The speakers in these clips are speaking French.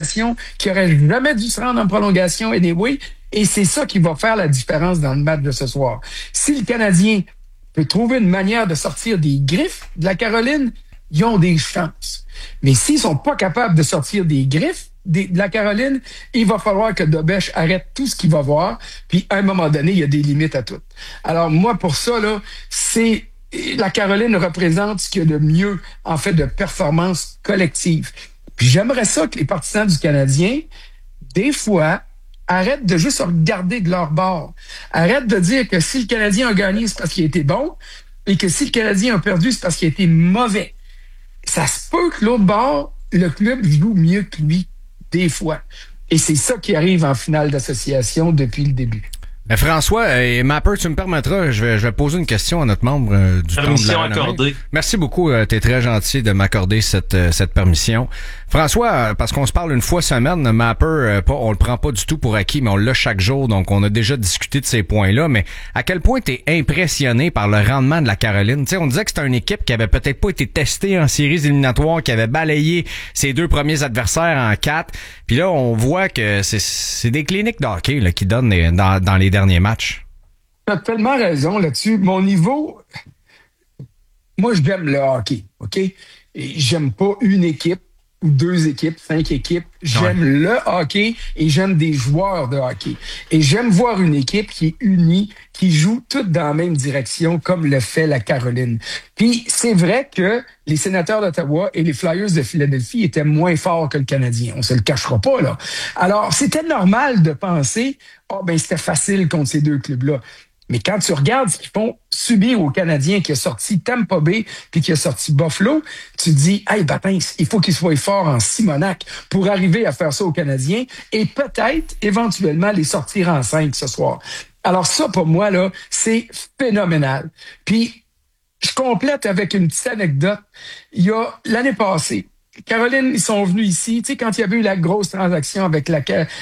prolongation, qui aurait jamais dû se rendre en prolongation anyway. Et c'est ça qui va faire la différence dans le match de ce soir. Si le Canadien peut trouver une manière de sortir des griffes de la Caroline, ils ont des chances. Mais s'ils sont pas capables de sortir des griffes de la Caroline, il va falloir que Dobèche arrête tout ce qu'il va voir. Puis, à un moment donné, il y a des limites à tout. Alors, moi, pour ça, là, la Caroline représente ce qu'il y a de mieux, en fait, de performance collective. Puis, j'aimerais ça que les partisans du Canadien, des fois, arrête de juste regarder de leur bord. Arrête de dire que si le Canadien a gagné, c'est parce qu'il a été bon, et que si le Canadien a perdu, c'est parce qu'il a été mauvais. Ça se peut que l'autre bord, le club joue mieux que lui, des fois. Et c'est ça qui arrive en finale d'association depuis le début. François et Mapper, tu me permettras, je vais poser une question à notre membre du permission temps de la accordée. Merci beaucoup, t'es très gentil de m'accorder cette permission. François, parce qu'on se parle une fois semaine, Mapper, on le prend pas du tout pour acquis, mais on l'a chaque jour, donc on a déjà discuté de ces points-là, mais à quel point t'es impressionné par le rendement de la Caroline? Tu sais, on disait que c'était une équipe qui avait peut-être pas été testée en séries éliminatoires, qui avait balayé ses 2 premiers adversaires en 4, puis là, on voit que c'est des cliniques de hockey là, qui donnent dans les derniers matchs. Tu as tellement raison là-dessus. Mon niveau, moi, j'aime le hockey, OK? Et j'aime pas une équipe ou 2 équipes, 5 équipes. J'aime le hockey et j'aime des joueurs de hockey. Et j'aime voir une équipe qui est unie, qui joue toutes dans la même direction, comme le fait la Caroline. Puis c'est vrai que les Sénateurs d'Ottawa et les Flyers de Philadelphie étaient moins forts que le Canadien. On se le cachera pas, là. Alors, c'était normal de penser, c'était facile contre ces 2 clubs-là. Mais quand tu regardes ce qu'ils font subir aux Canadiens qui a sorti Tampa Bay puis qui a sorti Buffalo, tu te dis, hey, il faut qu'ils soient forts en Simonac pour arriver à faire ça aux Canadiens et peut-être, éventuellement, les sortir en 5 ce soir. Alors ça, pour moi, là, c'est phénoménal. Puis, je complète avec une petite anecdote. Il y a l'année passée, Caroline, ils sont venus ici, tu sais, quand il y avait eu la grosse transaction avec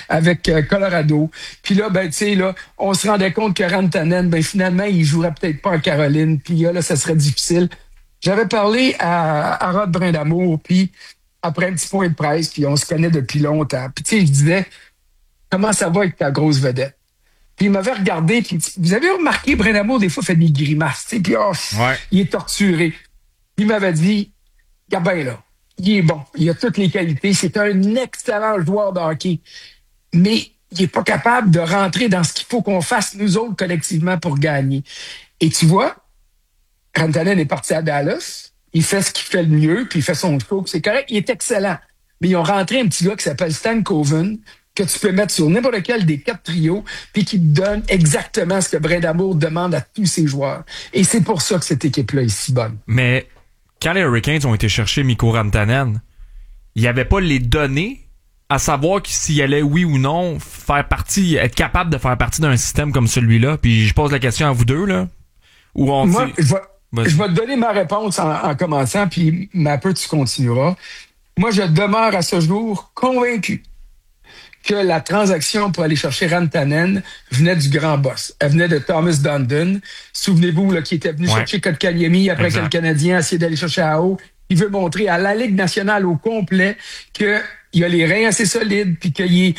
Colorado. Puis là, on se rendait compte que Rantanen, finalement, il jouerait peut-être pas en Caroline. Puis là, ça serait difficile. J'avais parlé à Rod Brindamour, puis après un petit point de presse, puis on se connaît depuis longtemps. Puis tu sais, je disais, comment ça va avec ta grosse vedette? Puis il m'avait regardé, puis vous avez remarqué, Brindamour, des fois, fait des grimaces, tu sais, puis il est torturé. Puis il m'avait dit, Gabin, là, il est bon, il a toutes les qualités, c'est un excellent joueur de hockey, mais il est pas capable de rentrer dans ce qu'il faut qu'on fasse, nous autres, collectivement, pour gagner. Et tu vois, Rantanen est parti à Dallas, il fait ce qu'il fait le mieux, puis il fait son show, c'est correct, il est excellent. Mais ils ont rentré un petit gars qui s'appelle Stan Coven, que tu peux mettre sur n'importe lequel des 4 trios, puis qui te donne exactement ce que Brindamour demande à tous ses joueurs. Et c'est pour ça que cette équipe-là est si bonne. Mais quand les Hurricanes ont été chercher Mikko Rantanen, il n'y avait pas les données à savoir s'il allait, oui ou non, être capable de faire partie d'un système comme celui-là. Puis je pose la question à vous deux, là. Moi, je vais te donner ma réponse en commençant, puis Mapper, tu continueras. Moi, je demeure à ce jour convaincu que la transaction pour aller chercher Rantanen venait du grand boss. Elle venait de Thomas Dundon. Souvenez-vous, là, qui était venu chercher Kotkaniemi après que le Canadien a essayé d'aller chercher Aho. Il veut montrer à la Ligue nationale au complet qu'il a les reins assez solides, puis qu'il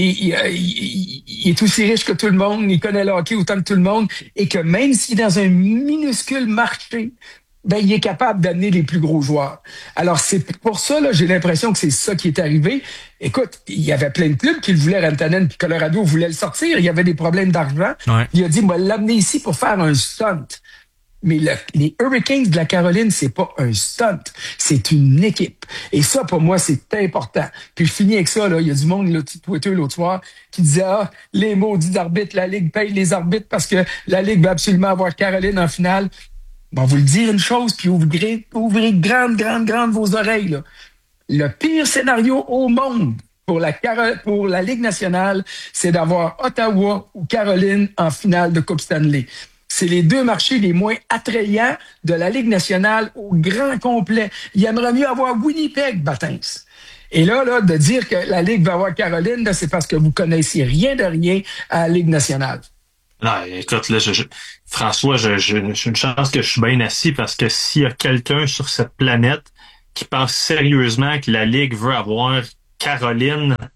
est aussi riche que tout le monde, il connaît le hockey autant que tout le monde, et que même si dans un minuscule marché, il est capable d'amener les plus gros joueurs. Alors, c'est pour ça, là, j'ai l'impression que c'est ça qui est arrivé. Écoute, il y avait plein de clubs qui le voulaient, Rantanen, puis Colorado voulait le sortir. Il y avait des problèmes d'argent. Ouais. Il a dit, moi, l'amener ici pour faire un stunt. Mais les Hurricanes de la Caroline, c'est pas un stunt. C'est une équipe. Et ça, pour moi, c'est important. Puis je finis avec ça, là. Il y a du monde, là, Twitter, l'autre soir, qui disait, les maudits arbitres, la Ligue paye les arbitres parce que la Ligue va absolument avoir Caroline en finale. Bon, vous le dire une chose, puis ouvrez grande vos oreilles, là. Le pire scénario au monde pour la Ligue nationale, c'est d'avoir Ottawa ou Caroline en finale de Coupe Stanley. C'est les 2 marchés les moins attrayants de la Ligue nationale au grand complet. Il aimerait mieux avoir Winnipeg, Batins. Et là, de dire que la Ligue va avoir Caroline, là, c'est parce que vous connaissez rien de rien à la Ligue nationale. Non, écoute, là, François, j'ai une chance que je suis bien assis parce que s'il y a quelqu'un sur cette planète qui pense sérieusement que la Ligue veut avoir Caroline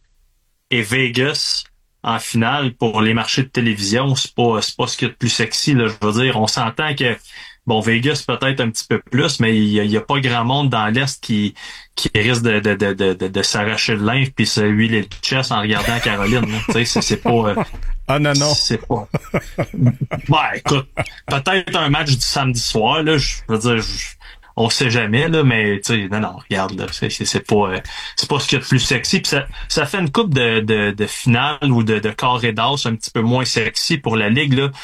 et Vegas en finale pour les marchés de télévision, c'est pas ce qu'il y a de plus sexy, là. Je veux dire, on s'entend que bon, Vegas peut-être un petit peu plus, mais il y a pas grand monde dans l'Est qui risque de s'arracher le linge puis se huiler le chest en regardant Caroline. Tu sais, c'est pas. Ah non. C'est pas. Écoute, peut-être un match du samedi soir, là, je veux dire, on sait jamais, là, mais tu sais, non, regarde, là, c'est pas ce qu'il y a de plus sexy. Puis ça fait une coupe de finale ou de carré d'as un petit peu moins sexy pour la Ligue, là.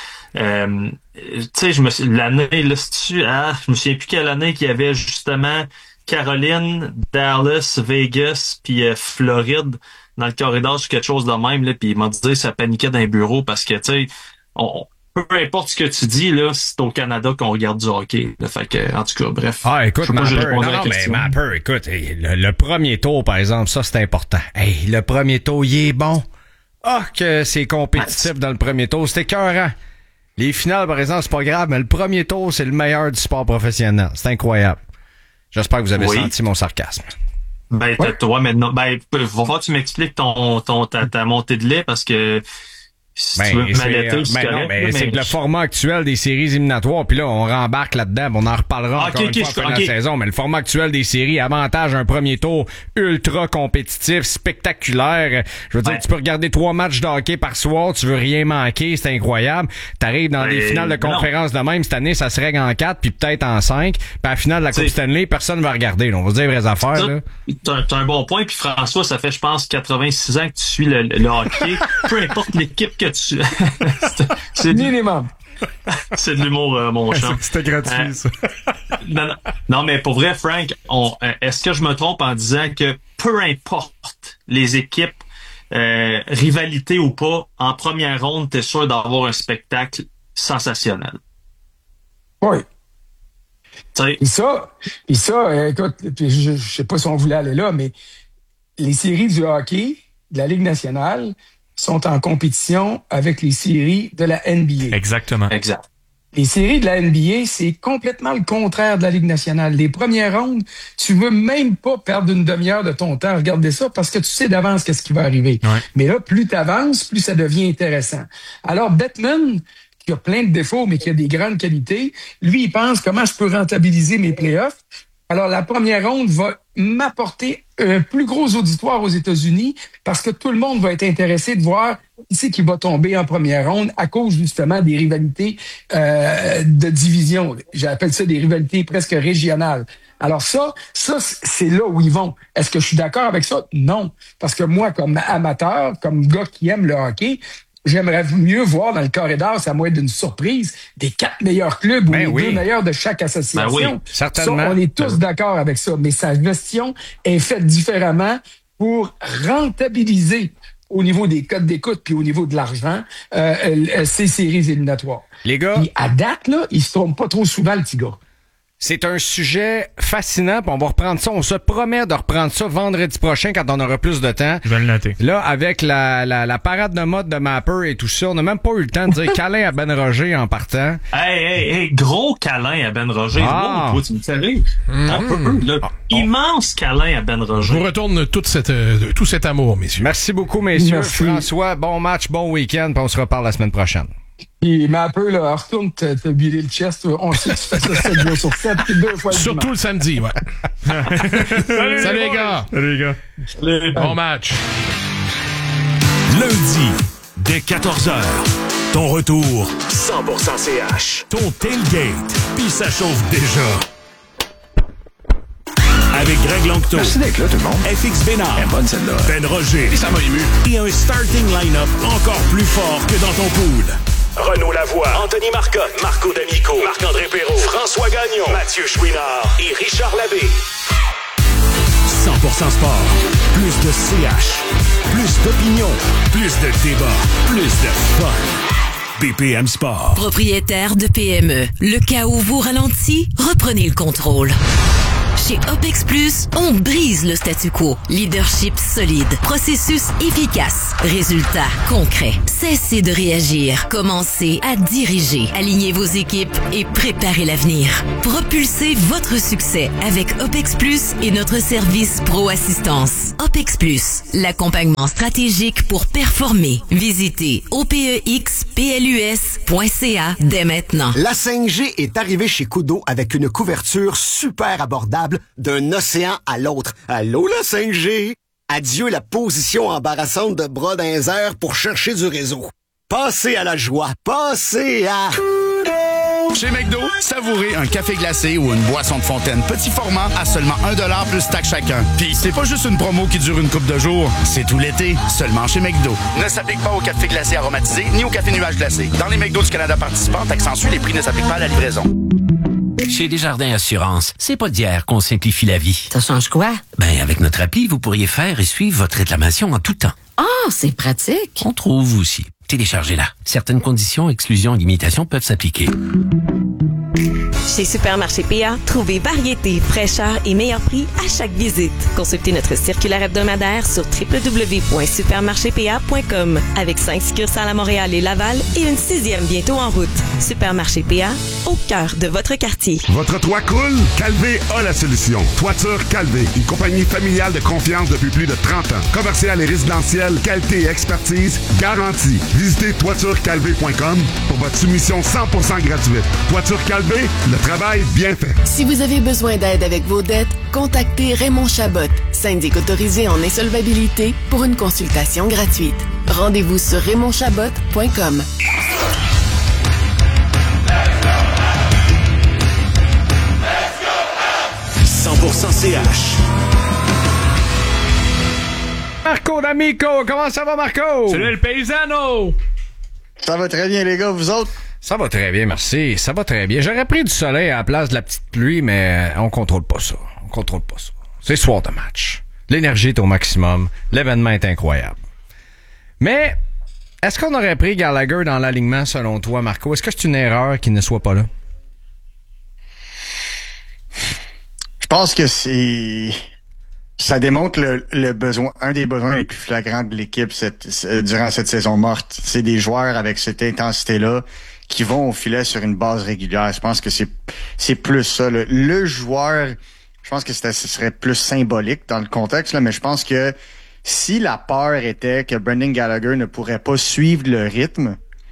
Tu sais, l'année, là, je me souviens plus quelle année qu'il y avait justement Caroline, Dallas, Vegas, puis Floride dans le corridor ou quelque chose de même, là, puis il m'a dit ça paniquait dans les bureaux parce que, tu sais, peu importe ce que tu dis, là, c'est au Canada qu'on regarde du hockey. Là, fait que, en tout cas, bref. Ah, écoute, Mapper, écoute, le premier tour, par exemple, ça, c'est important. Hey, le premier tour, il est bon. Ah, que c'est compétitif dans le premier tour. C'était écœurant. Les finales, par exemple, c'est pas grave, mais le premier tour, c'est le meilleur du sport professionnel. C'est incroyable. J'espère que vous avez senti mon sarcasme. Ben, toi, maintenant, va falloir que tu m'expliques ta montée de lait parce que si tu veux m'allaiter, c'est correct. C'est que le format actuel des séries éliminatoires, puis là, on rembarque là-dedans, on en reparlera encore une fois pendant la saison, mais le format actuel des séries avantage un premier tour ultra compétitif, spectaculaire. Je veux dire, tu peux regarder 3 matchs de hockey par soir, tu veux rien manquer, c'est incroyable. T'arrives dans des finales de conférence de même, cette année, ça se règle en 4, puis peut-être en 5, puis à la finale de la Coupe Stanley, personne va regarder. On va se dire les vraies affaires, là. T'as un bon point, puis François, ça fait, je pense, 86 ans que tu suis le hockey. Peu importe l'équipe que tu... c'est minimum. C'est de l'humour, mon chum. C'était gratuit, ça. Non, mais pour vrai, Frank, est-ce que je me trompe en disant que peu importe les équipes, rivalité ou pas, en première ronde, t'es sûr d'avoir un spectacle sensationnel? Oui. Et ça, écoute, je sais pas si on voulait aller là, mais les séries du hockey de la Ligue nationale sont en compétition avec les séries de la NBA. Exactement. Exact. Les séries de la NBA, c'est complètement le contraire de la Ligue nationale. Les premières rondes, tu veux même pas perdre une demi-heure de ton temps à regarder ça parce que tu sais d'avance qu'est-ce qui va arriver. Ouais. Mais là, plus tu avances, plus ça devient intéressant. Alors, Bettman, qui a plein de défauts, mais qui a des grandes qualités, lui, il pense comment je peux rentabiliser mes playoffs. Alors, la première ronde va m'apporter un plus gros auditoire aux États-Unis parce que tout le monde va être intéressé de voir qui c'est qui va tomber en première ronde à cause justement des rivalités de division. J'appelle ça des rivalités presque régionales. Alors ça, c'est là où ils vont. Est-ce que je suis d'accord avec ça? Non. Parce que moi, comme amateur, comme gars qui aime le hockey, j'aimerais mieux voir dans le corridor, ça va être une surprise, des 4 meilleurs clubs ou les 2 meilleurs de chaque association. Ben oui, certainement. Ça, on est tous d'accord avec ça, mais sa gestion est faite différemment pour rentabiliser au niveau des codes d'écoute puis au niveau de l'argent ces séries éliminatoires. Les gars... Puis à date, là, ils se trompent pas trop souvent, le petit gars. C'est un sujet fascinant, puis on va reprendre ça. On se promet de reprendre ça vendredi prochain quand on aura plus de temps. Je vais le noter. Là, avec la parade de mode de Mapper et tout ça, on n'a même pas eu le temps de dire câlin à Ben Roger en partant. Hey, gros câlin à Ben Roger. Ah. Wow, tu me savais. Immense câlin à Ben Roger. Je vous retourne tout cet amour, messieurs. Merci beaucoup, messieurs. Merci. François, bon match, bon week-end, puis on se reparle la semaine prochaine. Puis Mapper, là, retourne te biler le chest. On sait que tu fais ça 7 jours sur 7, puis 2 fois le surtout dimanche. Le samedi, ouais. Salut les gars. Salut les gars. Salut. Bon match. Lundi, dès 14h, ton retour 100% CH. Ton tailgate, puis ça chauffe déjà. Avec Greg Longto. Merci d'être là, tout le monde. FX Bénard. Bonne celle-là. Ben Roger. Et ça m'a ému. Et un starting line-up encore plus fort que dans ton pool. Renaud Lavoie, Anthony Marcotte, Marco D'Amico, Marc-André Perrault, François Gagnon, Mathieu Chouinard et Richard Labbé. 100% sport. Plus de CH. Plus d'opinion. Plus de débat. Plus de fun. BPM Sport. Propriétaire de PME. Le cas où vous ralentit, reprenez le contrôle. Chez OPEX Plus, on brise le statu quo. Leadership solide, processus efficace, résultats concrets. Cessez de réagir, commencez à diriger. Alignez vos équipes et préparez l'avenir. Propulsez votre succès avec OPEX Plus et notre service Pro Assistance. OPEX Plus, l'accompagnement stratégique pour performer. Visitez opexplus.ca dès maintenant. La 5G est arrivée chez Kudo avec une couverture super abordable d'un océan à l'autre. Allô, la 5G? Adieu la position embarrassante de bras dans les airs pour chercher du réseau. Passez à la joie. Passez à... Chez McDo, savourez un café glacé ou une boisson de fontaine petit format à seulement 1$ plus taxe chacun. Puis c'est pas juste une promo qui dure une couple de jours, c'est tout l'été, seulement chez McDo. Ne s'applique pas au café glacé aromatisé ni au café nuage glacé. Dans les McDo du Canada participants, taxe sensu, les prix ne s'appliquent pas à la livraison. Chez Desjardins Assurance, c'est pas d'hier qu'on simplifie la vie. Ça change quoi? Ben, avec notre appli, vous pourriez faire et suivre votre réclamation en tout temps. Ah, c'est pratique. On trouve aussi. Téléchargez-la. Certaines conditions, exclusions et limitations peuvent s'appliquer. Chez Supermarché PA, trouvez variété, fraîcheur et meilleur prix à chaque visite. Consultez notre circulaire hebdomadaire sur www.supermarchépA.com avec 5 succursales à Montréal et Laval et une 6e bientôt en route. Supermarché PA, au cœur de votre quartier. Votre toit coule? Calvé a la solution. Toiture Calvé, une compagnie familiale de confiance depuis plus de 30 ans. Commercial et résidentiel, qualité et expertise garantie. Visitez toiturecalvé.com pour votre soumission 100% gratuite. Toiture Calvé, le travail bien fait. Si vous avez besoin d'aide avec vos dettes, contactez Raymond Chabot, syndic autorisé en insolvabilité, pour une consultation gratuite. Rendez-vous sur RaymondChabot.com. CH. Marco D'Amico, comment ça va, Marco? Salut le paysano! Ça va très bien, les gars, vous autres? Ça va très bien, merci. Ça va très bien. J'aurais pris du soleil à la place de la petite pluie, mais on contrôle pas ça. C'est soir de match. L'énergie est au maximum. L'événement est incroyable. Mais, est-ce qu'on aurait pris Gallagher dans l'alignement, selon toi, Marco? Est-ce que c'est une erreur qu'il ne soit pas là? Je pense que ça démontre le besoin, un des besoins les plus flagrants de l'équipe durant cette saison morte. C'est des joueurs avec cette intensité-là qui vont au filet sur une base régulière. Je pense que c'est plus ça. Le joueur, je pense que ce serait plus symbolique dans le contexte, là, mais je pense que si la peur était que Brendan Gallagher ne pourrait pas suivre le rythme,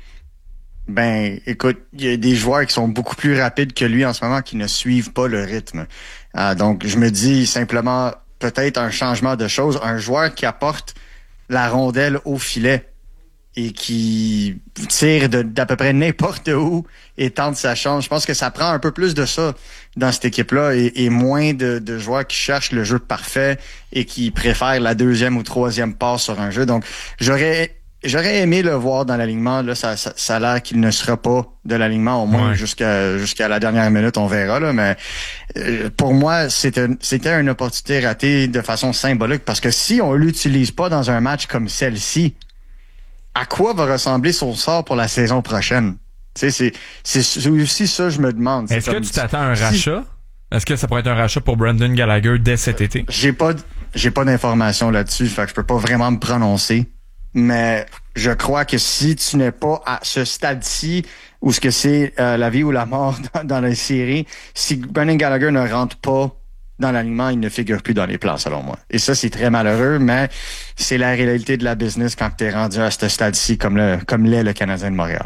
ben, écoute, il y a des joueurs qui sont beaucoup plus rapides que lui en ce moment qui ne suivent pas le rythme. Donc, je me dis simplement peut-être un changement de choses, un joueur qui apporte la rondelle au filet et qui tire d'à peu près n'importe où et tente sa chance. Je pense que ça prend un peu plus de ça dans cette équipe-là et moins de joueurs qui cherchent le jeu parfait et qui préfèrent la deuxième ou troisième passe sur un jeu. Donc, j'aurais aimé le voir dans l'alignement. Là, ça a l'air qu'il ne sera pas de l'alignement, au moins jusqu'à la dernière minute, on verra. Là, mais pour moi, c'était une opportunité ratée de façon symbolique parce que si on l'utilise pas dans un match comme celle-ci, à quoi va ressembler son sort pour la saison prochaine? Tu sais, c'est aussi ça je me demande. Est-ce que tu t'attends à un rachat? Est-ce que ça pourrait être un rachat pour Brendan Gallagher dès cet été? J'ai pas d'informations là-dessus, fait que je peux pas vraiment me prononcer. Mais je crois que si tu n'es pas à ce stade-ci où ce que c'est la vie ou la mort dans la série, si Brendan Gallagher ne rentre pas dans l'alignement, il ne figure plus dans les plans, selon moi. Et ça, c'est très malheureux, mais c'est la réalité de la business quand tu es rendu à ce stade-ci comme l'est le Canadien de Montréal.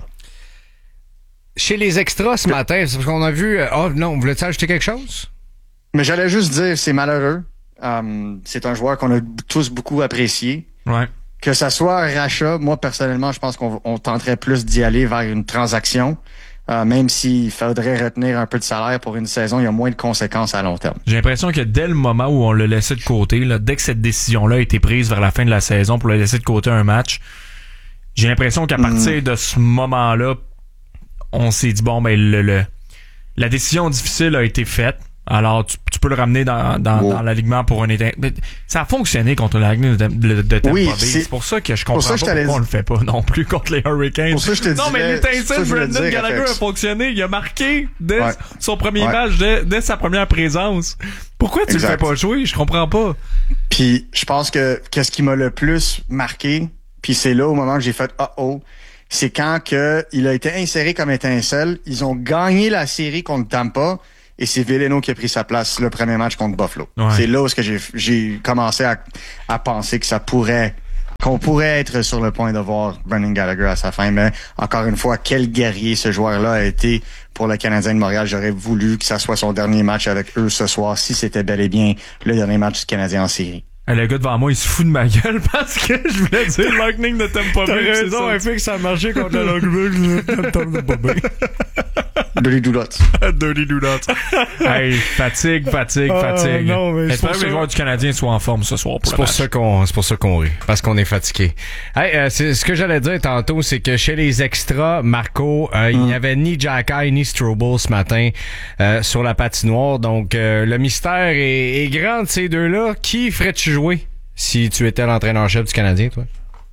Chez les extras ce matin, c'est parce qu'on a vu... non, voulais-tu ajouter quelque chose? Mais j'allais juste dire, c'est malheureux. C'est un joueur qu'on a tous beaucoup apprécié. Ouais. Que ça soit un rachat, moi, personnellement, je pense qu'on tenterait plus d'y aller vers une transaction. Même s'il faudrait retenir un peu de salaire pour une saison, il y a moins de conséquences à long terme. J'ai l'impression que dès le moment où on l'a laissé de côté, là, dès que cette décision-là a été prise vers la fin de la saison pour le laisser de côté un match, j'ai l'impression qu'à partir de ce moment-là, on s'est dit, bon, ben, la décision difficile a été faite. Alors, tu peux le ramener dans l'alignement pour un éteint. Ça a fonctionné contre la Lightning de Tampa Bay. C'est pour ça que je comprends pas pourquoi on le fait pas non plus contre les Hurricanes. Pour ça, je te non, mais l'étincelle Brendan Gallagher a fonctionné. Il a marqué dès son premier match, dès sa première présence. Pourquoi tu le fais pas jouer? Je comprends pas. Puis je pense que qu'est-ce qui m'a le plus marqué, puis c'est là au moment que j'ai fait c'est quand il a été inséré comme étincelle. Ils ont gagné la série contre Tampa et c'est Veleno qui a pris sa place le premier match contre Buffalo. Ouais. C'est là où j'ai commencé à penser que qu'on pourrait être sur le point de voir Brendan Gallagher à sa fin. Mais encore une fois, quel guerrier ce joueur-là a été pour le Canadien de Montréal. J'aurais voulu que ça soit son dernier match avec eux ce soir, si c'était bel et bien le dernier match du Canadien en série. Le gars devant moi, il se fout de ma gueule parce que je voulais dire Lightning ne t'aime pas bien. T'as raison, un fait que ça a marché contre le Lightning ne t'aime pas bien. Dirty do nuts. Dirty do nuts. Hey, fatigue. Non, mais j'espère que les joueurs du Canadien soient en forme ce soir pour le match. C'est pour ça qu'on rit. Parce qu'on est fatigué. Hey, c'est ce que j'allais dire tantôt, c'est que chez les extras, Marco, il n'y avait ni Jacky ni Struble ce matin sur la patinoire. Donc, le mystère est grand de ces deux-là. Qui ferais-tu jouer si tu étais l'entraîneur-chef du Canadien, toi?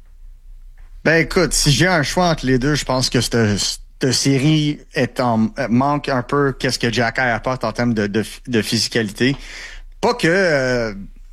Ben écoute, si j'ai un choix entre les deux, je pense que cette série manque un peu qu'est-ce que Jacky apporte en termes de physicalité. Pas que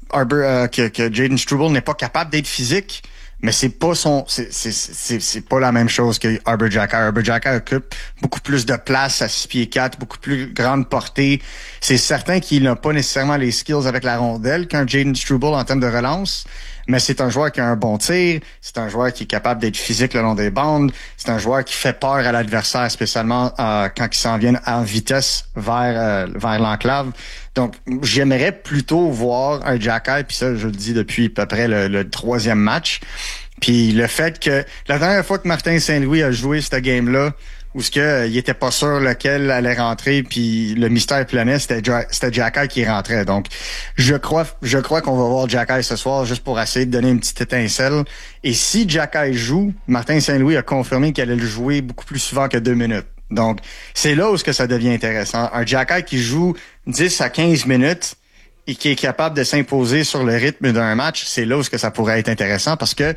Jaden Struble n'est pas capable d'être physique, mais c'est pas c'est pas la même chose que Arber Xhekaj. Arber Xhekaj occupe beaucoup plus de place à 6 pieds 4, beaucoup plus grande portée. C'est certain qu'il n'a pas nécessairement les skills avec la rondelle qu'un Jaden Struble en termes de relance, mais c'est un joueur qui a un bon tir, c'est un joueur qui est capable d'être physique le long des bandes, c'est un joueur qui fait peur à l'adversaire, spécialement quand il s'en vient en vitesse vers l'enclave. Donc, j'aimerais plutôt voir un Xhekaj, puis ça, je le dis depuis à peu près le troisième match. Puis le fait que la dernière fois que Martin Saint-Louis a joué cette game-là, où il était pas sûr lequel allait rentrer, puis le mystère planait, c'était Xhekaj qui rentrait. Donc, je crois qu'on va voir Xhekaj ce soir juste pour essayer de donner une petite étincelle. Et si Xhekaj joue, Martin Saint-Louis a confirmé qu'elle allait le jouer beaucoup plus souvent que 2 minutes. Donc, c'est là où ça devient intéressant. Un Xhekaj qui joue 10 à 15 minutes et qui est capable de s'imposer sur le rythme d'un match, c'est là où ça pourrait être intéressant parce que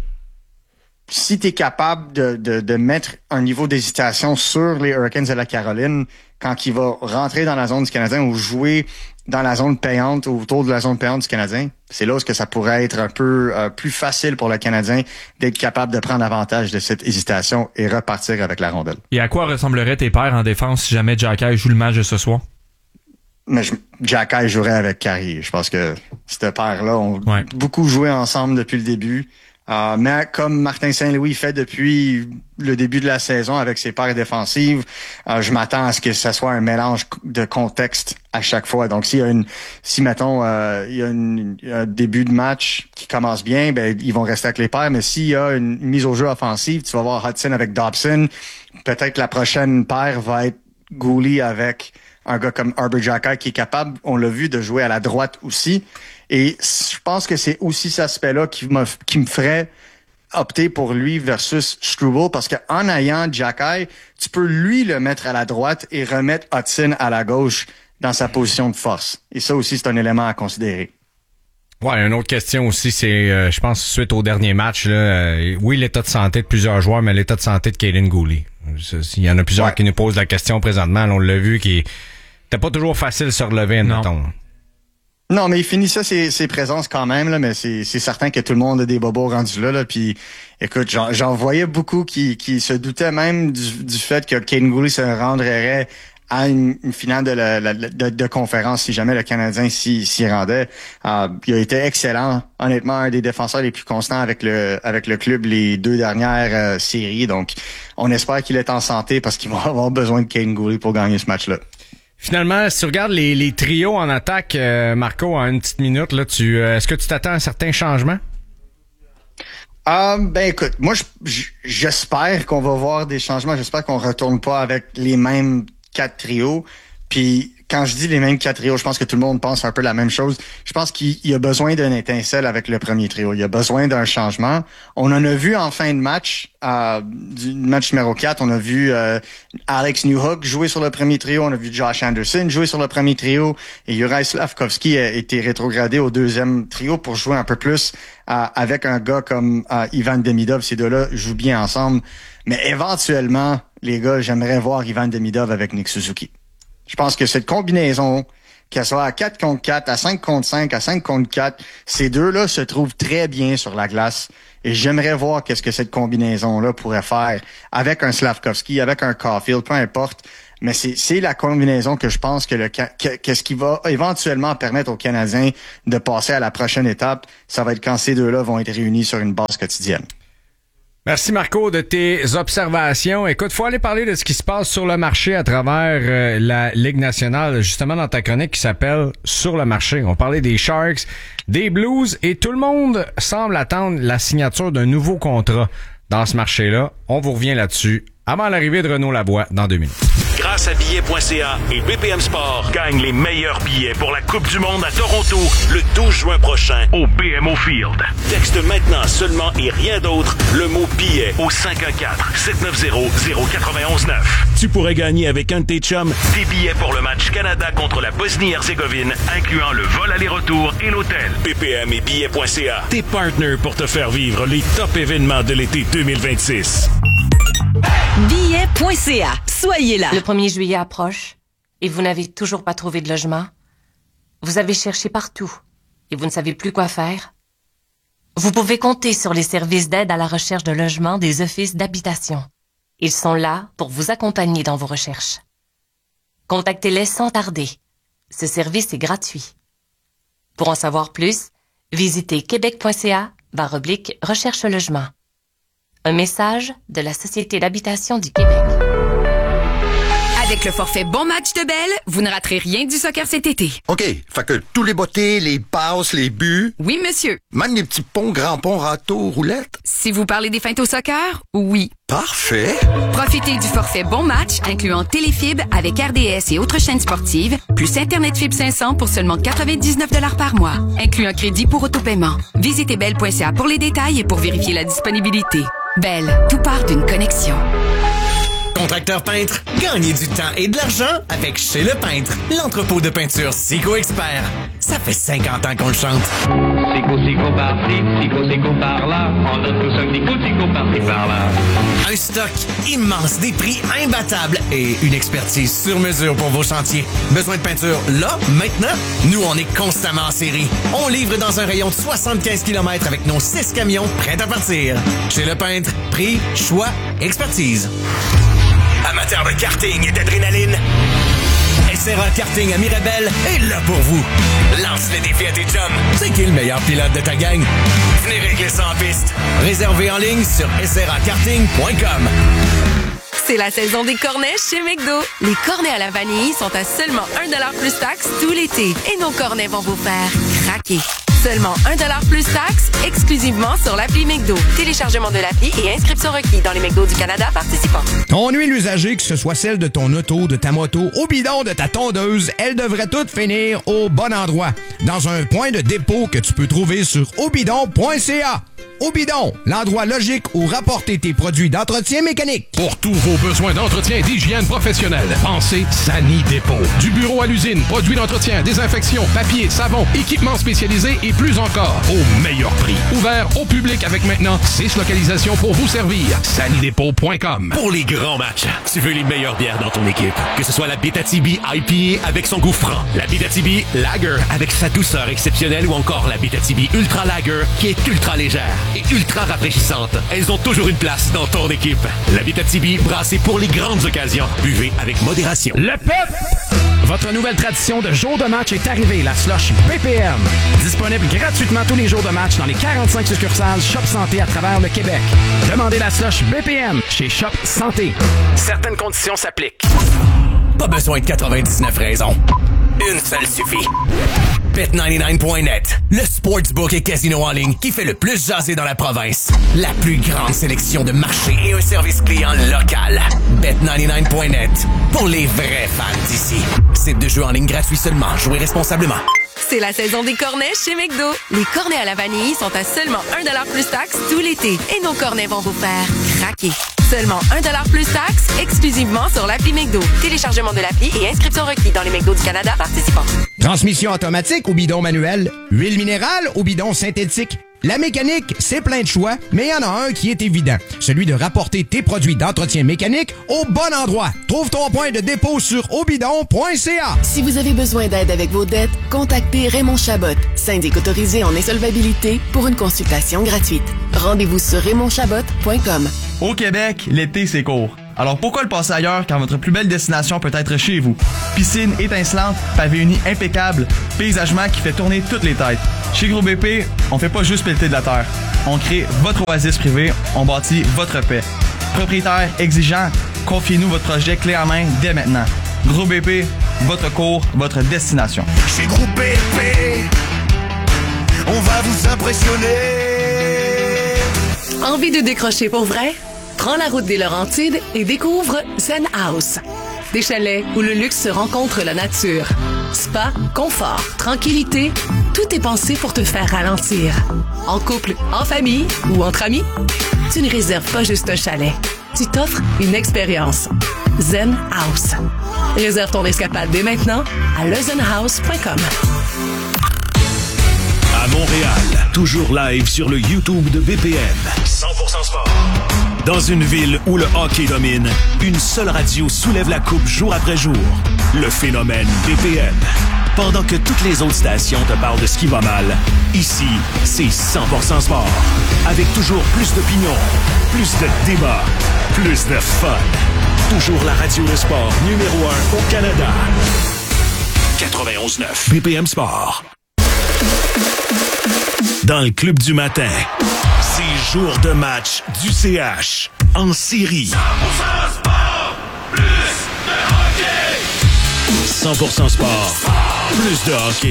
si tu es capable de mettre un niveau d'hésitation sur les Hurricanes de la Caroline quand il va rentrer dans la zone du Canadien ou jouer dans la zone payante ou autour de la zone payante du Canadien, c'est là où ça pourrait être un peu plus facile pour le Canadien d'être capable de prendre avantage de cette hésitation et repartir avec la rondelle. Et à quoi ressembleraient tes pairs en défense si jamais Xhekaj joue le match de ce soir? Mais Xhekaj jouerait avec Carey. Je pense que cette paire-là ont beaucoup joué ensemble depuis le début. Mais comme Martin Saint-Louis fait depuis le début de la saison avec ses paires défensives, je m'attends à ce que ce soit un mélange de contexte à chaque fois. Donc, il y a un début de match qui commence bien, ben ils vont rester avec les paires. Mais s'il y a une mise au jeu offensive, tu vas voir Hudson avec Dobson. Peut-être la prochaine paire va être Gouli avec un gars comme Arber Xhekaj qui est capable, on l'a vu, de jouer à la droite aussi. Et je pense que c'est aussi cet aspect-là qui me ferait opter pour lui versus Struble, parce qu'en ayant Xhekaj, tu peux lui le mettre à la droite et remettre Hudson à la gauche dans sa position de force. Et ça aussi, c'est un élément à considérer. Ouais, une autre question aussi, c'est, je pense, suite au dernier match, là, oui, l'état de santé de plusieurs joueurs, mais l'état de santé de Kaiden Guhle. Il y en a plusieurs qui nous posent la question présentement. Là, on l'a vu, qui c'était pas toujours facile de se relever, admettons. Non, mais il finissait ses présences quand même, là, mais c'est certain que tout le monde a des bobos rendus là. Puis, écoute, j'en voyais beaucoup qui se doutaient même du fait que Kaiden Guhle se rendrait à une finale de conférence si jamais le Canadien s'y rendait. Il a été excellent, honnêtement, un des défenseurs les plus constants avec le club les 2 dernières séries. Donc, on espère qu'il est en santé parce qu'ils vont avoir besoin de Kaiden Guhle pour gagner ce match-là. Finalement, si tu regardes les trios en attaque, Marco, en une petite minute, là, est-ce que tu t'attends à un certain changement? Ben écoute, moi j'espère qu'on va voir des changements. J'espère qu'on retourne pas avec les mêmes 4 trios. Puis quand je dis les mêmes 4 trios, je pense que tout le monde pense un peu la même chose. Je pense qu'il y a besoin d'une étincelle avec le premier trio. Il y a besoin d'un changement. On en a vu en fin de match, du match numéro 4, on a vu Alex Newhook jouer sur le premier trio, on a vu Josh Anderson jouer sur le premier trio, et Juraj Slafkovský a été rétrogradé au deuxième trio pour jouer un peu plus avec un gars comme Ivan Demidov. Ces deux-là jouent bien ensemble. Mais éventuellement, les gars, j'aimerais voir Ivan Demidov avec Nick Suzuki. Je pense que cette combinaison, qu'elle soit à 4 contre 4, à 5 contre 5, à 5 contre 4, ces deux-là se trouvent très bien sur la glace. Et j'aimerais voir qu'est-ce que cette combinaison-là pourrait faire avec un Slafkovský, avec un Caulfield, peu importe. Mais c'est la combinaison que je pense que qu'est-ce qui va éventuellement permettre aux Canadiens de passer à la prochaine étape. Ça va être quand ces deux-là vont être réunis sur une base quotidienne. Merci Marco de tes observations. Écoute, faut aller parler de ce qui se passe sur le marché à travers la Ligue nationale, justement dans ta chronique qui s'appelle Sur le marché. On parlait des Sharks, des Blues et tout le monde semble attendre la signature d'un nouveau contrat dans ce marché-là. On vous revient là-dessus avant l'arrivée de Renaud Lavoie dans 2 minutes. Grâce à billets.ca et BPM Sport, gagne les meilleurs billets pour la Coupe du Monde à Toronto le 12 juin prochain au BMO Field. Texte maintenant seulement et rien d'autre le mot billet au 514-790-0919. Tu pourrais gagner avec un de tes chums des billets pour le match Canada contre la Bosnie-Herzégovine, incluant le vol aller-retour et l'hôtel. BPM et billets.ca, tes partners pour te faire vivre les top événements de l'été 2026. Billets.ca. Soyez là. Le 1er juillet approche et vous n'avez toujours pas trouvé de logement. Vous avez cherché partout et vous ne savez plus quoi faire. Vous pouvez compter sur les services d'aide à la recherche de logement des offices d'habitation. Ils sont là pour vous accompagner dans vos recherches. Contactez-les sans tarder. Ce service est gratuit. Pour en savoir plus, visitez québec.ca/recherche logement. Un message de la Société d'habitation du Québec. Avec le forfait Bon Match de Bell, vous ne raterez rien du soccer cet été. OK, fait que tous les bottées, les passes, les buts... Oui, monsieur. Même les petits ponts, grands ponts, râteaux, roulettes... Si vous parlez des feintes au soccer, oui. Parfait. Profitez du forfait Bon Match, incluant Téléfib avec RDS et autres chaînes sportives, plus Internet Fibre 500 pour seulement 99$ par mois, incluant crédit pour autopaiement. Visitez bell.ca pour les détails et pour vérifier la disponibilité. Bell, tout part d'une connexion. Contracteur peintre, gagnez du temps et de l'argent avec Chez Le Peintre, l'entrepôt de peinture Sico Expert. Ça fait 50 ans qu'on le chante. Sico par-ci, Sico par-là, on donne tous un Sico par-ci par-là. Un stock immense, des prix imbattables et une expertise sur mesure pour vos chantiers. Besoin de peinture là, maintenant? Nous, on est constamment en série. On livre dans un rayon de 75 km avec nos 6 camions prêts à partir. Chez Le Peintre, prix, choix, expertise. Amateur de karting et d'adrénaline, SRA Karting à Mirabel est là pour vous. Lance le défi à tes chums. C'est qui le meilleur pilote de ta gang? Venez régler ça en piste. Réservé en ligne sur srakarting.com. C'est la saison des cornets chez McDo. Les cornets à la vanille sont à seulement 1$ plus taxe tout l'été. Et nos cornets vont vous faire craquer. Seulement 1$ plus taxe, exclusivement sur l'appli McDo. Téléchargement de l'appli et inscription requis dans les McDo du Canada participants. Ton huile usagée, que ce soit celle de ton auto, de ta moto, au bidon de ta tondeuse, elle devrait toutes finir au bon endroit. Dans un point de dépôt que tu peux trouver sur obidon.ca. Obidon, l'endroit logique où rapporter tes produits d'entretien mécanique. Pour tous vos besoins d'entretien et d'hygiène professionnelle, pensez Sani Dépôt. Du bureau à l'usine, produits d'entretien, désinfection, papier, savon, équipements spécialisés et plus encore, au meilleur prix. Ouvert au public avec maintenant 6 localisations pour vous servir. sanidépôt.com. Pour les grands matchs, tu veux les meilleures bières dans ton équipe. Que ce soit la Bétatibi IPA avec son goût franc, la Bétatibi Lager avec sa douceur exceptionnelle ou encore la Bétatibi Ultra Lager qui est ultra légère et ultra rafraîchissante. Elles ont toujours une place dans ton équipe. La Bétatibi, brassée pour les grandes occasions. Buvez avec modération. Le PEP! Votre nouvelle tradition de jour de match est arrivée, la slush BPM. Disponible gratuitement tous les jours de match dans les 45 succursales Shop Santé à travers le Québec. Demandez la slush BPM chez Shop Santé. Certaines conditions s'appliquent. Pas besoin de 99 raisons. Une seule suffit. Bet99.net, le sportsbook et casino en ligne qui fait le plus jaser dans la province. La plus grande sélection de marchés et un service client local. Bet99.net, pour les vrais fans d'ici. Site de jeu en ligne gratuit seulement. Jouez responsablement. C'est la saison des cornets chez McDo. Les cornets à la vanille sont à seulement 1$ plus taxe tout l'été. Et nos cornets vont vous faire craquer. Seulement 1$ plus taxe, exclusivement sur l'appli McDo. Téléchargement de l'appli et inscription requis dans les McDo du Canada participants. Transmission automatique ou bidon manuel, huile minérale ou bidon synthétique. La mécanique, c'est plein de choix, mais il y en a un qui est évident. Celui de rapporter tes produits d'entretien mécanique au bon endroit. Trouve ton point de dépôt sur obidon.ca. Si vous avez besoin d'aide avec vos dettes, contactez Raymond Chabot, syndic autorisé en insolvabilité, pour une consultation gratuite. Rendez-vous sur raymondchabot.com. Au Québec, l'été, c'est court. Alors pourquoi le passer ailleurs quand votre plus belle destination peut être chez vous? Piscine étincelante, pavé uni impeccable, paysagement qui fait tourner toutes les têtes. Chez Groupe BP, on fait pas juste pelleter de la terre. On crée votre oasis privée, on bâtit votre paix. Propriétaire exigeant, confiez-nous votre projet clé en main dès maintenant. Groupe BP, votre cours, votre destination. Chez Groupe BP, on va vous impressionner. Envie de décrocher pour vrai? Prends la route des Laurentides et découvre Zen House. Des chalets où le luxe se rencontre la nature. Spa, confort, tranquillité, tout est pensé pour te faire ralentir. En couple, en famille ou entre amis, tu ne réserves pas juste un chalet. Tu t'offres une expérience. Zen House. Réserve ton escapade dès maintenant à lezenhouse.com. À Montréal, toujours live sur le YouTube de BPM. 100% sport. Dans une ville où le hockey domine, une seule radio soulève la coupe jour après jour. Le phénomène BPM. Pendant que toutes les autres stations te parlent de ce qui va mal, ici, c'est 100% sport. Avec toujours plus d'opinions, plus de débats, plus de fun. Toujours la radio de sport numéro 1 au Canada. 91.9 BPM Sport. Dans le club du matin, c'est jour de match du CH en série. 100% sport, plus de hockey. 100% sport, plus de hockey.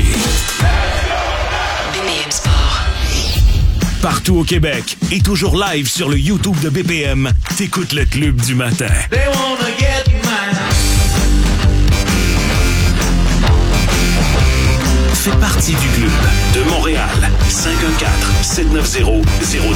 BPM Sport. Partout au Québec et toujours live sur le YouTube de BPM, t'écoutes le club du matin. They wanna get mine. Fais partie du club de Montréal. 514-790-0919.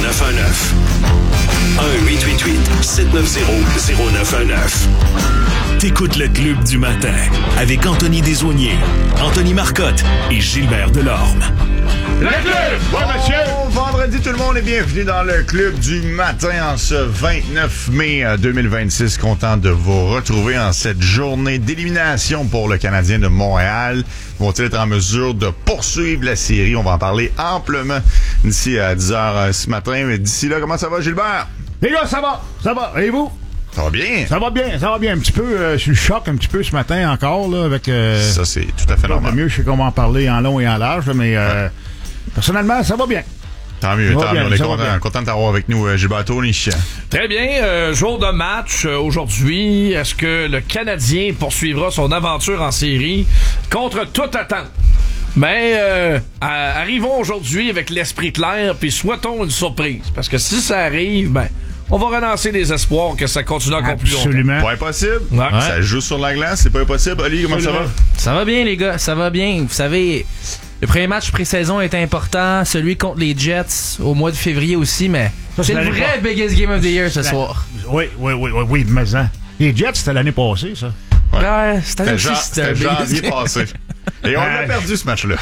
1-888-790-0919. T'écoutes le club du matin avec Anthony Desaulniers, Anthony Marcotte et Gilbert Delorme. Le club! Bon, monsieur! Vendredi, tout le monde est bienvenu dans le club du matin en ce 29 mai 2026. Content de vous retrouver en cette journée d'élimination pour le Canadien de Montréal. Vont-ils être en mesure de poursuivre la série? On va en parler amplement d'ici à 10h ce matin. Mais d'ici là, comment ça va, Gilbert? Les gars, ça va. Et vous? Ça va bien. Ça va bien. Un petit peu sur le choc un petit peu ce matin encore, là, avec... ça, c'est tout à fait normal. Mieux, je sais comment en parler en long et en large, mais personnellement, ça va bien. Tant mieux. On est content de t'avoir avec nous, Gilbert Tony. Très bien. Jour de match aujourd'hui. Est-ce que le Canadien poursuivra son aventure en série contre toute attente? Mais arrivons aujourd'hui avec l'esprit clair, puis souhaitons une surprise. Parce que si ça arrive, on va relancer les espoirs que ça continue encore plus longtemps. Absolument. Pas impossible. Ouais. Ça joue sur la glace, c'est pas impossible. Ali, comment ça va? Ça va bien, les gars. Ça va bien. Vous savez, le premier match pré-saison est important. Celui contre les Jets au mois de février aussi, mais c'est le vrai biggest game of the year ce soir. Oui, mais les Jets, c'était l'année passée, ça. Ouais, c'était janvier passé. Et on a perdu ce match-là.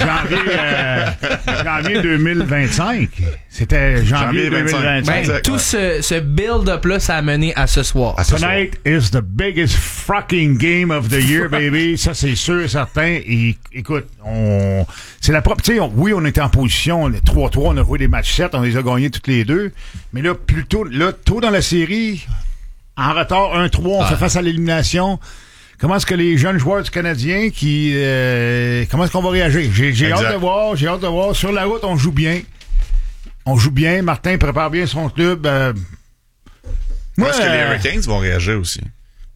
Janvier 2025. C'était janvier 2025. Tout ce build-up-là, ça a mené à ce soir. Tonight is the biggest fucking game of the year, baby. Ça, c'est sûr et certain. Et, écoute, c'est la propre... Tu sais, oui, on était en position, on est 3-3, on a joué des matchs 7, on les a gagnés toutes les deux. Mais là, tôt dans la série, en retard 1-3, on fait face à l'élimination. Comment est-ce que les jeunes joueurs du Canadien comment est-ce qu'on va réagir? J'ai hâte de voir. Sur la route, on joue bien. Martin prépare bien son club. Est-ce que les Hurricanes vont réagir aussi?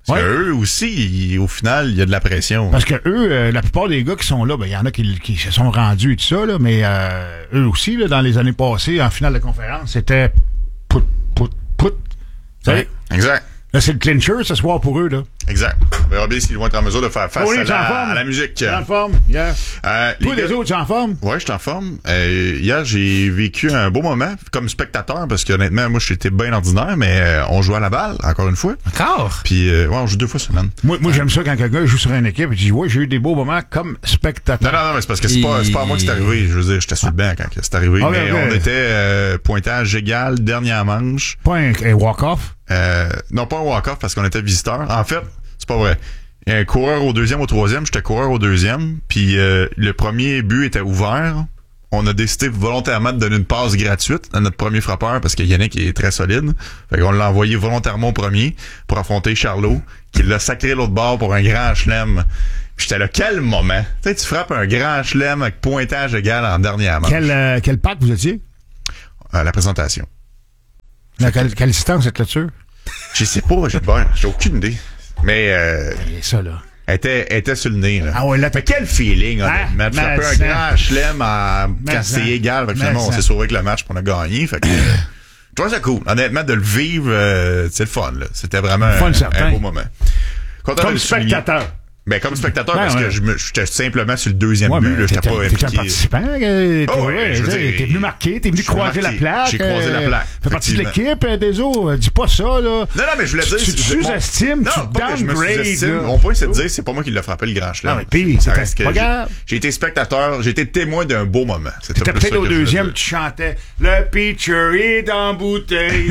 Parce qu'eux aussi, au final, il y a de la pression. Parce que eux, la plupart des gars qui sont là, ben il y en a qui se sont rendus et tout ça, là, mais eux aussi, là, dans les années passées, en finale de conférence, c'était put. Ouais, exact. Là, c'est le clincher ce soir pour eux, là. Exact. On verra bien s'ils vont être en mesure de faire face à la musique. Tu es en forme? Yes. Toi, les autres, tu es en forme? Ouais, je suis en forme. Hier, j'ai vécu un beau moment comme spectateur parce qu'honnêtement, moi, j'étais bien ordinaire, mais on joue à la balle, encore une fois. Encore? Puis, ouais, on joue 2 fois semaine. Moi, j'aime ça quand quelqu'un joue sur une équipe et dit, ouais, j'ai eu des beaux moments comme spectateur. Non, mais c'est parce que c'est pas à moi que c'est arrivé. Je veux dire, j'étais sur le banc quand c'est arrivé. Mais on était pointage égal, dernière manche. Pas un walk-off? Non, pas un walk-off parce qu'on était visiteurs. En fait, c'est pas vrai. Il y a un coureur au deuxième, au troisième. J'étais coureur au deuxième. Puis le premier but était ouvert. On a décidé volontairement de donner une passe gratuite à notre premier frappeur parce que Yannick est très solide. Fait qu'on l'a envoyé volontairement au premier pour affronter Charlot, qui l'a sacré l'autre bord pour un grand chelem. Puis j'étais là, quel moment? Tu sais, tu frappes un grand chelem avec pointage égal en dernière manche. Quel pack vous étiez? La présentation. Quelle distance cette là-dessus? Je sais pas, j'ai aucune idée. Mais ça là. Elle était sur le nez, là. Ah ouais, là, mais quel feeling, honnêtement. Tu frappais un grand chelem quand c'est égal. Fait que finalement, on s'est sauvé avec le match pour on a gagné. Fait que je trouve ça cool. Honnêtement, de le vivre, c'est le fun, là. C'était vraiment un beau moment. Comme spectateur. Ben, comme spectateur, parce que j'étais simplement sur le deuxième but, là. J'étais pas impliqué. T'es un participant, t'es venu marquer, t'es venu croiser la plaque. J'ai croisé la plaque. Fais partie de l'équipe, Deso. Dis pas ça, là. Non, mais je voulais dire. Tu sous-estimes, tu downgrades. Mon point, c'est de dire, c'est pas moi qui l'ai frappé le grand chelem. Non, mais pis, j'ai été spectateur, j'ai été témoin d'un beau moment. T'étais peut-être au deuxième, tu chantais le pitcher est en bouteille.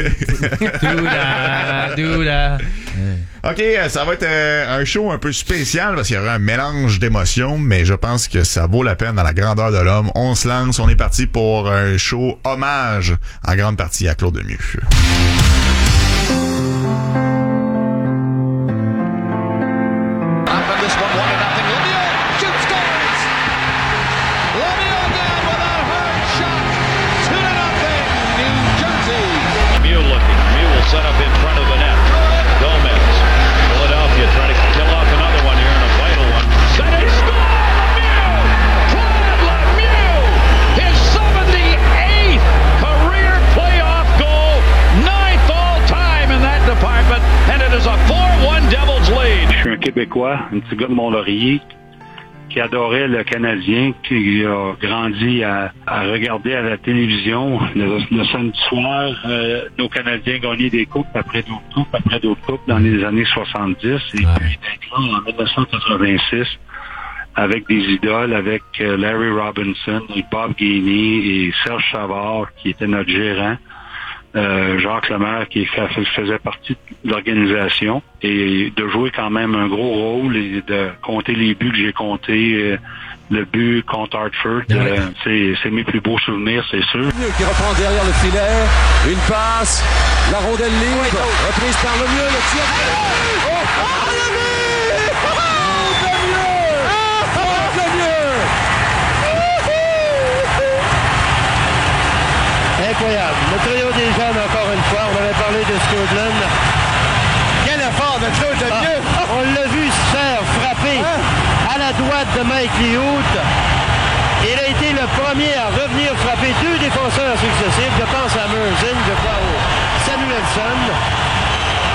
Doula. OK, ça va être un show un peu spécial parce qu'il y aura un mélange d'émotions, mais je pense que ça vaut la peine dans la grandeur de l'homme. On se lance, on est parti pour un show hommage en grande partie à Claude Lemieux. Québécois, un petit gars de Mont-Laurier qui adorait le Canadien, qui a grandi à regarder à la télévision le samedi soir nos Canadiens gagner des coupes après d'autres coupes dans les années 70 et puis d'être là en 1986 avec des idoles, avec Larry Robinson et Bob Gainey et Serge Savard qui était notre gérant. Jacques Lemaire qui faisait partie de l'organisation et de jouer quand même un gros rôle et de compter les buts que j'ai comptés, le but contre Hartford, c'est mes plus beaux souvenirs, c'est sûr. Qui reprend derrière le filet, une passe, la rondelle libre, reprise par Lemieux, le tir. Incroyable. Le trio des jeunes, encore une fois. On avait parlé de Scotland. Quel effort de Claude Lemieux! On l'a vu se faire frapper à la droite de Mike Lihout. Il a été le premier à revenir frapper 2 défenseurs successifs. Je pense à Merzin, je pense à Samuelson.